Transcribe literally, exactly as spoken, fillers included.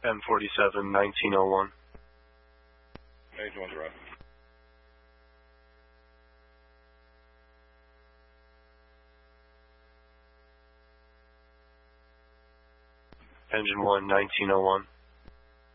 M forty-seven, nineteen oh one. Page one's right. Engine one, nineteen oh one.